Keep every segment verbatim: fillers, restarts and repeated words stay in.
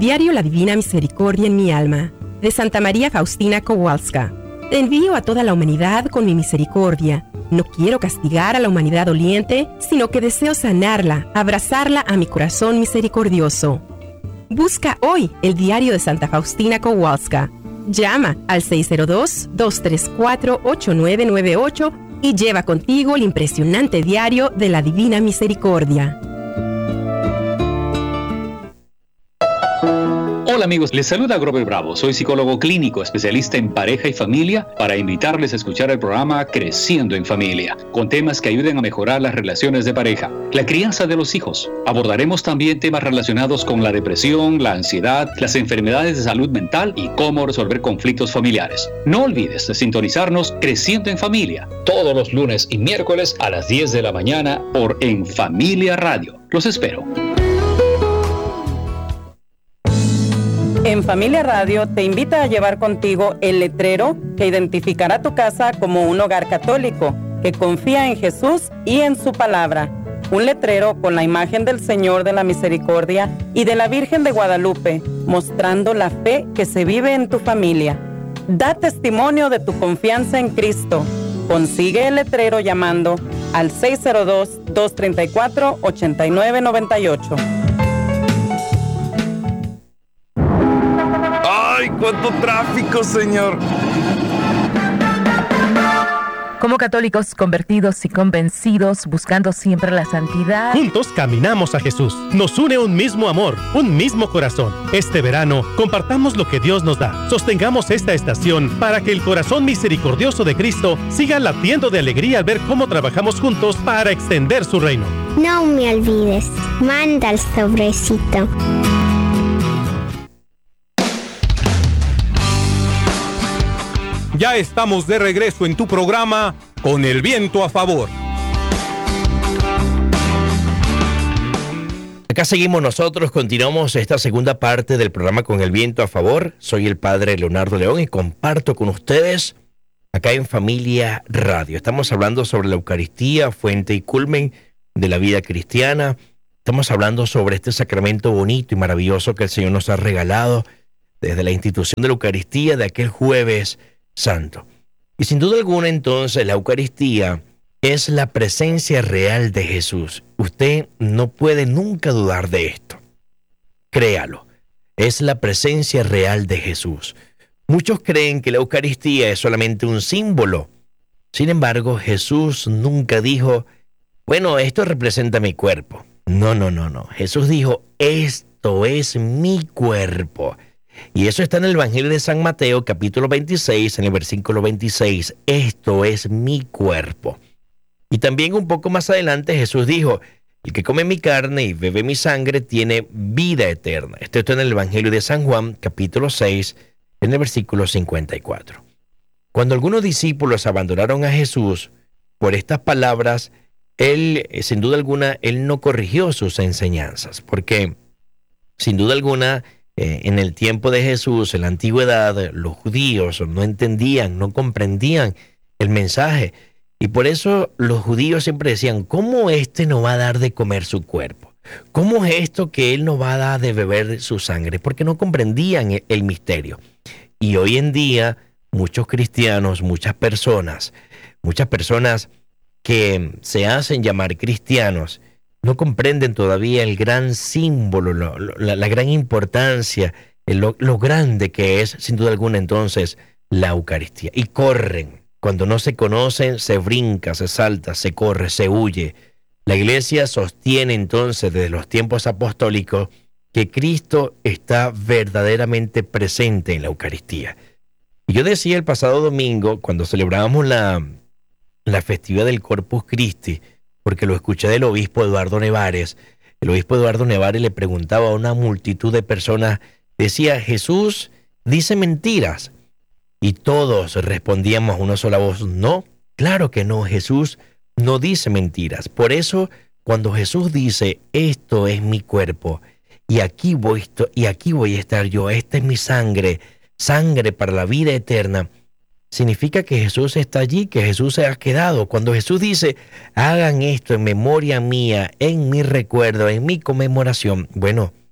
Diario La Divina Misericordia en mi alma, de Santa María Faustina Kowalska. Te envío a toda la humanidad con mi misericordia. No quiero castigar a la humanidad doliente, sino que deseo sanarla, abrazarla a mi corazón misericordioso. Busca hoy el Diario de Santa Faustina Kowalska. Llama al seis cero dos, dos tres cuatro, ocho nueve nueve ocho y lleva contigo el impresionante Diario de la Divina Misericordia. Hola amigos, les saluda Grover Bravo. Soy psicólogo clínico, especialista en pareja y familia, para invitarles a escuchar el programa Creciendo en Familia, con temas que ayuden a mejorar las relaciones de pareja, la crianza de los hijos. Abordaremos también temas relacionados con la depresión, la ansiedad, las enfermedades de salud mental y cómo resolver conflictos familiares. No olvides de sintonizarnos Creciendo en Familia, todos los lunes y miércoles a las diez de la mañana por En Familia Radio. Los espero. En Familia Radio te invita a llevar contigo el letrero que identificará tu casa como un hogar católico que confía en Jesús y en su palabra. Un letrero con la imagen del Señor de la Misericordia y de la Virgen de Guadalupe, mostrando la fe que se vive en tu familia. Da testimonio de tu confianza en Cristo. Consigue el letrero llamando al seis cero dos, dos tres cuatro, ocho nueve nueve ocho. ¡Ay, cuánto tráfico, señor! Como católicos convertidos y convencidos, buscando siempre la santidad, juntos caminamos a Jesús. Nos une un mismo amor, un mismo corazón. Este verano, compartamos lo que Dios nos da. Sostengamos esta estación para que el corazón misericordioso de Cristo siga latiendo de alegría al ver cómo trabajamos juntos para extender su reino. No me olvides, manda el sobrecito. Ya estamos de regreso en tu programa Con el Viento a Favor. Acá seguimos nosotros, continuamos esta segunda parte del programa Con el Viento a Favor. Soy el padre Leonardo León y comparto con ustedes acá en Familia Radio. Estamos hablando sobre la Eucaristía, fuente y culmen de la vida cristiana. Estamos hablando sobre este sacramento bonito y maravilloso que el Señor nos ha regalado desde la institución de la Eucaristía de aquel jueves santo. Y sin duda alguna, entonces, la Eucaristía es la presencia real de Jesús. Usted no puede nunca dudar de esto. Créalo, es la presencia real de Jesús. Muchos creen que la Eucaristía es solamente un símbolo. Sin embargo, Jesús nunca dijo, bueno, esto representa mi cuerpo. No, no, no, no. Jesús dijo, esto es mi cuerpo. Y eso está en el Evangelio de San Mateo, capítulo veintiséis, en el versículo veintiséis. Esto es mi cuerpo. Y también un poco más adelante Jesús dijo, el que come mi carne y bebe mi sangre tiene vida eterna. Esto está en el Evangelio de San Juan, capítulo seis, en el versículo cincuenta y cuatro. Cuando algunos discípulos abandonaron a Jesús por estas palabras, él, sin duda alguna, él no corrigió sus enseñanzas, porque sin duda alguna, Eh, en el tiempo de Jesús, en la antigüedad, los judíos no entendían, no comprendían el mensaje. Y por eso los judíos siempre decían, ¿cómo este nos va a dar de comer su cuerpo? ¿Cómo es esto que él nos va a dar de beber su sangre? Porque no comprendían el, el misterio. Y hoy en día, muchos cristianos, muchas personas, muchas personas que se hacen llamar cristianos, no comprenden todavía el gran símbolo, lo, lo, la, la gran importancia, lo, lo grande que es, sin duda alguna, entonces, la Eucaristía. Y corren. Cuando no se conocen, se brinca, se salta, se corre, se huye. La Iglesia sostiene entonces desde los tiempos apostólicos que Cristo está verdaderamente presente en la Eucaristía. Y yo decía el pasado domingo, cuando celebrábamos la, la festividad del Corpus Christi, porque lo escuché del obispo Eduardo Nevares. El obispo Eduardo Nevares le preguntaba a una multitud de personas, decía, ¿Jesús dice mentiras? Y todos respondíamos a una sola voz, no, claro que no, Jesús no dice mentiras. Por eso, cuando Jesús dice, esto es mi cuerpo, y aquí voy, y aquí voy a estar yo, esta es mi sangre, sangre para la vida eterna, significa que Jesús está allí, que Jesús se ha quedado. Cuando Jesús dice, hagan esto en memoria mía, en mi recuerdo, en mi conmemoración, bueno,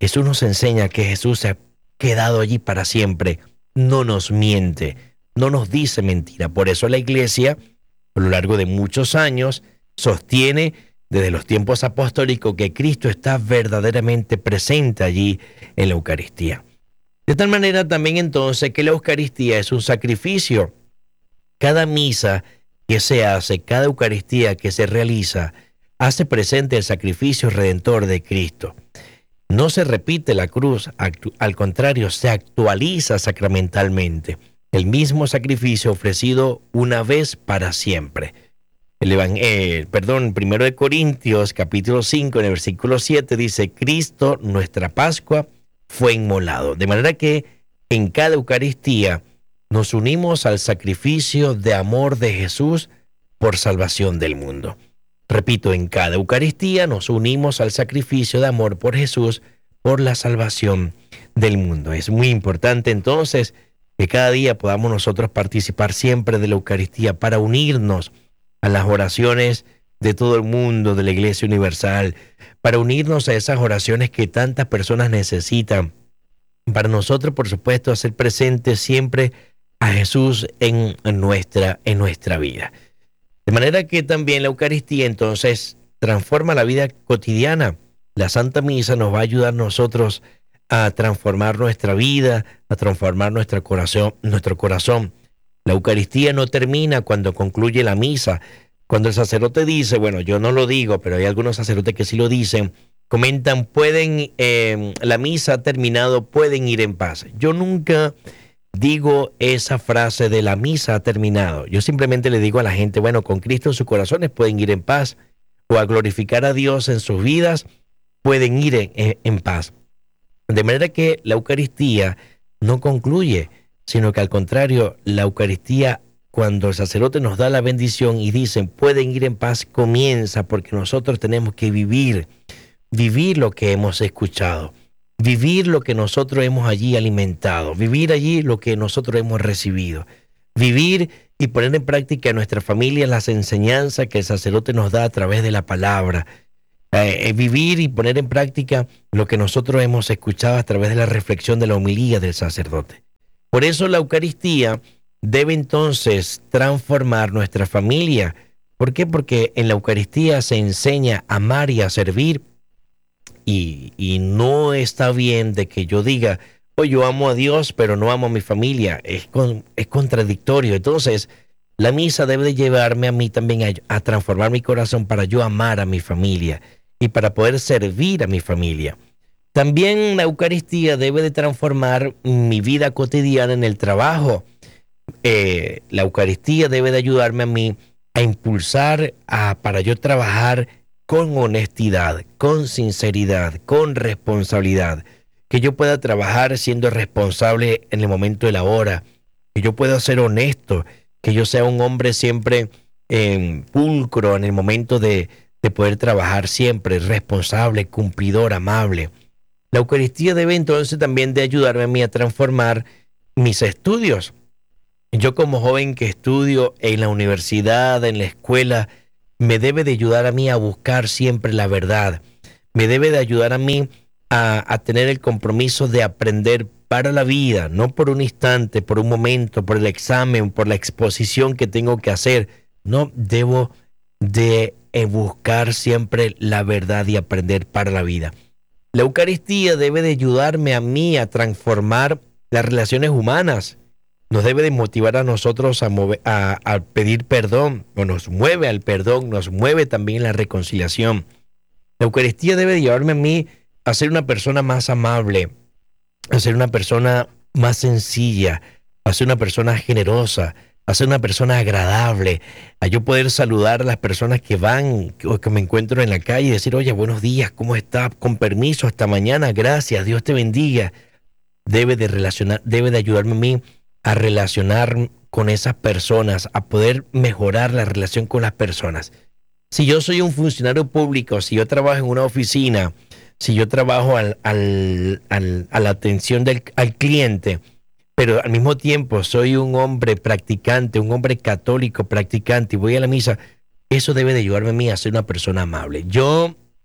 Jesús nos enseña que Jesús se ha quedado allí para siempre. No nos miente, no nos dice mentira. Por eso la iglesia, a lo largo de muchos años, sostiene desde los tiempos apostólicos que Cristo está verdaderamente presente allí en la Eucaristía. De tal manera también entonces que la Eucaristía es un sacrificio. Cada misa que se hace, cada Eucaristía que se realiza, hace presente el sacrificio redentor de Cristo. No se repite la cruz, al contrario, se actualiza sacramentalmente el mismo sacrificio ofrecido una vez para siempre. El Evangelio, perdón, primero de Corintios, capítulo cinco, en el versículo siete, dice: Cristo, nuestra Pascua, fue inmolado. De manera que en cada Eucaristía nos unimos al sacrificio de amor de Jesús por salvación del mundo. Repito, en cada Eucaristía nos unimos al sacrificio de amor por Jesús por la salvación del mundo. Es muy importante entonces que cada día podamos nosotros participar siempre de la Eucaristía para unirnos a las oraciones de todo el mundo, de la Iglesia Universal, para unirnos a esas oraciones que tantas personas necesitan. Para nosotros, por supuesto, hacer presente siempre a Jesús en nuestra, en nuestra vida. De manera que también la Eucaristía entonces transforma la vida cotidiana. La Santa Misa nos va a ayudar a nosotros a transformar nuestra vida, a transformar nuestro corazón, nuestro corazón. La Eucaristía no termina cuando concluye la misa. Cuando el sacerdote dice, bueno, yo no lo digo, pero hay algunos sacerdotes que sí lo dicen, comentan, pueden, eh, la misa ha terminado, pueden ir en paz. Yo nunca digo esa frase de la misa ha terminado. Yo simplemente le digo a la gente, bueno, con Cristo en sus corazones pueden ir en paz, o a glorificar a Dios en sus vidas pueden ir en, en, en paz. De manera que la Eucaristía no concluye, sino que al contrario, la Eucaristía, cuando el sacerdote nos da la bendición y dicen pueden ir en paz, comienza, porque nosotros tenemos que vivir, vivir lo que hemos escuchado. Vivir lo que nosotros hemos allí alimentado, vivir allí lo que nosotros hemos recibido, vivir y poner en práctica en nuestra familia las enseñanzas que el sacerdote nos da a través de la palabra, eh, vivir y poner en práctica lo que nosotros hemos escuchado a través de la reflexión de la homilía del sacerdote. Por eso la Eucaristía debe entonces transformar nuestra familia. ¿Por qué? Porque en la Eucaristía se enseña a amar y a servir. Y, y no está bien de que yo diga, oh, yo amo a Dios, pero no amo a mi familia. Es, con, es contradictorio. Entonces, la misa debe de llevarme a mí también a, a transformar mi corazón para yo amar a mi familia y para poder servir a mi familia. También la Eucaristía debe de transformar mi vida cotidiana en el trabajo. Eh, la Eucaristía debe de ayudarme a mí a impulsar a, para yo trabajar con honestidad, con sinceridad, con responsabilidad, que yo pueda trabajar siendo responsable en el momento de la hora, que yo pueda ser honesto, que yo sea un hombre siempre eh, pulcro en el momento de, de poder trabajar siempre, responsable, cumplidor, amable. La Eucaristía debe entonces también de ayudarme a mí a transformar mis estudios. Yo como joven que estudio en la universidad, en la escuela, me debe de ayudar a mí a buscar siempre la verdad. Me debe de ayudar a mí a, a tener el compromiso de aprender para la vida, no por un instante, por un momento, por el examen, por la exposición que tengo que hacer. No, debo de buscar siempre la verdad y aprender para la vida. La Eucaristía debe de ayudarme a mí a transformar las relaciones humanas. Nos debe de motivar a nosotros a, mover, a, a pedir perdón, o nos mueve al perdón, nos mueve también la reconciliación. La Eucaristía debe de llevarme a mí a ser una persona más amable, a ser una persona más sencilla, a ser una persona generosa, a ser una persona agradable, a yo poder saludar a las personas que van o que me encuentro en la calle y decir, oye, buenos días, ¿cómo está? Con permiso, hasta mañana, gracias, Dios te bendiga. Debe de relacionar, debe de ayudarme a mí a relacionar con esas personas, a poder mejorar la relación con las personas. Si yo soy un funcionario público, si yo trabajo en una oficina, si yo trabajo al, al, al, a la atención del, al cliente, pero al mismo tiempo soy un hombre practicante, un hombre católico practicante y voy a la misa, eso debe de ayudarme a mí a ser una persona amable. Yo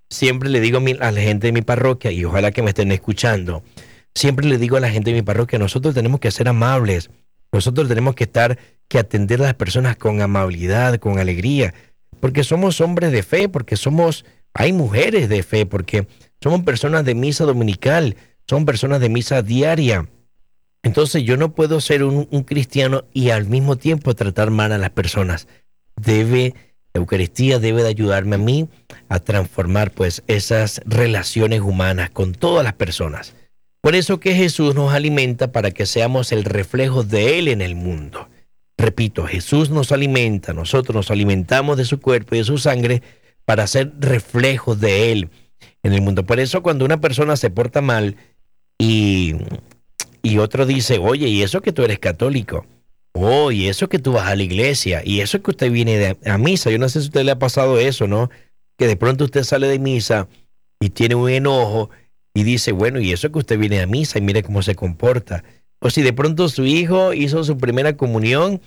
siempre le digo a, mi, a la gente de mi parroquia, y ojalá que me estén escuchando, siempre le digo a la gente de mi parroquia, nosotros tenemos que ser amables, nosotros tenemos que estar, que atender a las personas con amabilidad, con alegría, porque somos hombres de fe, porque somos, hay mujeres de fe, porque somos personas de misa dominical, son personas de misa diaria. Entonces yo no puedo ser un, un cristiano y al mismo tiempo tratar mal a las personas. Debe, la Eucaristía debe de ayudarme a mí a transformar pues esas relaciones humanas con todas las personas. Por eso que Jesús nos alimenta para que seamos el reflejo de Él en el mundo. Repito, Jesús nos alimenta, nosotros nos alimentamos de su cuerpo y de su sangre para ser reflejos de Él en el mundo. Por eso cuando una persona se porta mal y... Y otro dice, oye, ¿y eso que tú eres católico? Oh, y eso que tú vas a la iglesia, y eso que usted viene de, a misa. Yo no sé si a usted le ha pasado eso, ¿no? Que de pronto usted sale de misa y tiene un enojo y dice, bueno, y eso que usted viene a misa y mire cómo se comporta. O si de pronto su hijo hizo su primera comunión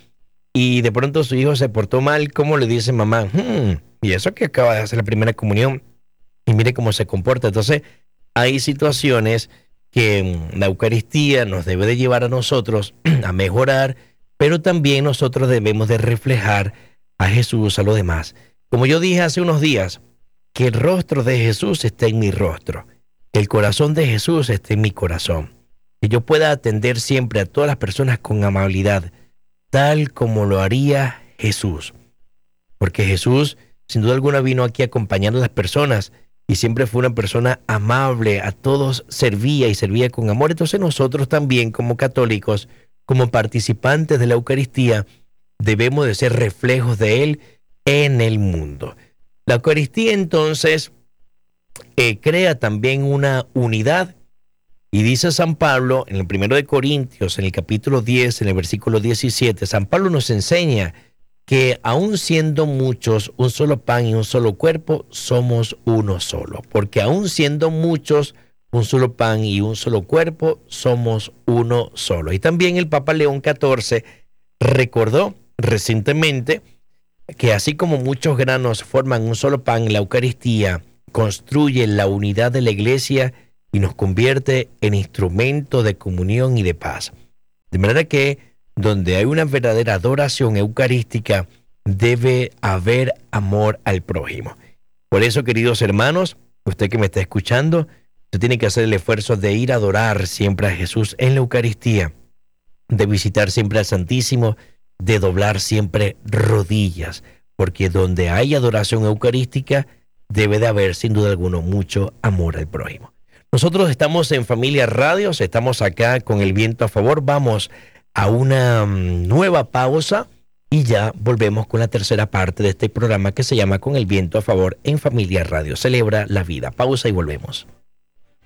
y de pronto su hijo se portó mal, ¿cómo le dice mamá? Hmm, y eso que acaba de hacer la primera comunión y mire cómo se comporta. Entonces, hay situaciones que la Eucaristía nos debe de llevar a nosotros a mejorar, pero también nosotros debemos de reflejar a Jesús a los demás. Como yo dije hace unos días, que el rostro de Jesús esté en mi rostro, que el corazón de Jesús esté en mi corazón, que yo pueda atender siempre a todas las personas con amabilidad, tal como lo haría Jesús. Porque Jesús, sin duda alguna, vino aquí a acompañar a las personas, y siempre fue una persona amable, a todos servía y servía con amor. Entonces nosotros también como católicos, como participantes de la Eucaristía, debemos de ser reflejos de Él en el mundo. La Eucaristía entonces eh, crea también una unidad, y dice San Pablo en el primero de Corintios, en el capítulo diez, en el versículo diecisiete, San Pablo nos enseña que aun siendo muchos, un solo pan y un solo cuerpo, somos uno solo. Porque aun siendo muchos, un solo pan y un solo cuerpo, somos uno solo. Y también el Papa León catorce recordó recientemente que así como muchos granos forman un solo pan, la Eucaristía construye la unidad de la Iglesia y nos convierte en instrumento de comunión y de paz. De manera que donde hay una verdadera adoración eucarística, debe haber amor al prójimo. Por eso, queridos hermanos, usted que me está escuchando, usted tiene que hacer el esfuerzo de ir a adorar siempre a Jesús en la Eucaristía, de visitar siempre al Santísimo, de doblar siempre rodillas, porque donde hay adoración eucarística, debe de haber, sin duda alguna, mucho amor al prójimo. Nosotros estamos en Familia Radio, estamos acá con el viento a favor, vamos a una nueva pausa y ya volvemos con la tercera parte de este programa que se llama Con el viento a favor en Familia Radio. Celebra la vida. Pausa y volvemos.